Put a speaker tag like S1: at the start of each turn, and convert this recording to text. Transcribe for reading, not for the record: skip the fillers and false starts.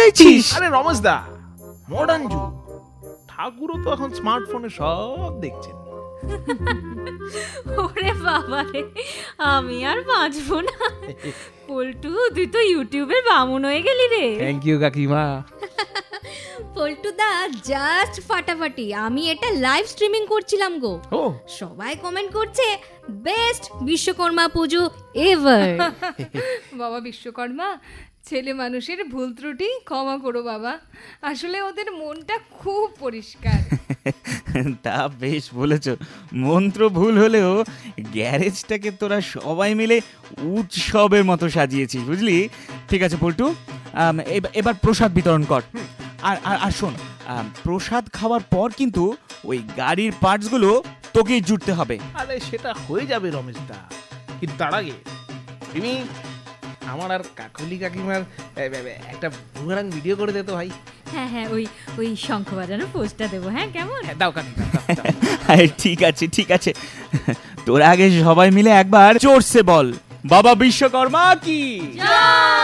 S1: চাইছিস?
S2: আরে রমেশ দা, মডার্ন যুগ, ঠাকুরও তো এখন স্মার্টফোনে সব দেখছেন।
S3: ওরে বাবা রে, আমি আর বাঁচবো না। পল্টু, তুই তো ইউটিউবের বামুন হয়ে গেলি রে।
S2: থ্যাংক ইউ কাকিমা।
S4: পল্টুদা জাস্ট ফাটাফাটি, আমি এটা লাইভ স্ট্রিমিং করছিলাম গো।
S2: ও
S4: সবাই কমেন্ট করছে বেস্ট বিশ্বকর্মা পুজো এভার।
S5: বাবা বিশ্বকর্মা, ছেলে মানুষের ভুল ত্রুটি ক্ষমা করো বাবা, আসলে ওদের মনটা খুব পরিষ্কার।
S1: তা বেশ বলেছ, মন্ত্র ভুল হলেও গ্যারেজটাকে তোরা সবাই মিলে উৎসবের মতো সাজিয়েছিস, বুঝলি? ঠিক আছে পল্টু, এবার প্রসাদ বিতরণ কর। আর আর আর শোন, প্রসাদ খাওয়ার পর কিন্তু ওই গাড়ির পার্টসগুলো তোকেই জুড়তে হবে।
S2: আরে সেটা হয়ে যাবে রমেশ দা, কিন্তু তার আগে তুমি আমার আর কাকলি কাকিমার একটা বুমেরাং ভিডিও করে দে তো ভাই।
S3: হ্যাঁ হ্যাঁ, ওই শঙ্খ বাজানোর পোস্টটা দেবো। হ্যাঁ, কেমন?
S2: হ্যাঁ, দাও কাকিমা, দাও।
S1: আরে ঠিক আছে ঠিক আছে, তোরা আগে সবাই মিলে একবার জোরসে বল, বাবা বিশ্বকর্মা কি।